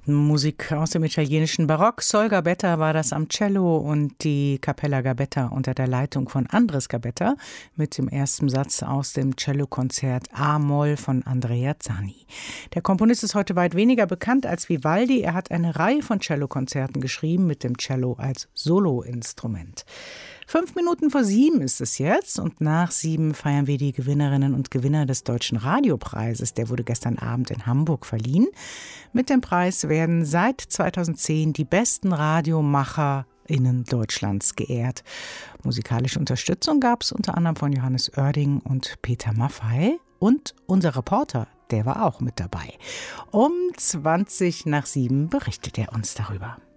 Musik aus dem italienischen Barock. Sol Gabetta war das am Cello und die Cappella Gabetta unter der Leitung von Andres Gabetta mit dem ersten Satz aus dem Cellokonzert A-Moll von Andrea Zani. Der Komponist ist heute weit weniger bekannt als Vivaldi. Er hat eine Reihe von Cellokonzerten geschrieben mit dem Cello als Soloinstrument. 7:05 ist es jetzt und nach 7 feiern wir die Gewinnerinnen und Gewinner des Deutschen Radiopreises. Der wurde gestern Abend in Hamburg verliehen. Mit dem Preis werden seit 2010 die besten RadiomacherInnen Deutschlands geehrt. Musikalische Unterstützung gab es unter anderem von Johannes Oerding und Peter Maffay. Und unser Reporter, der war auch mit dabei. Um 7:20 berichtet er uns darüber.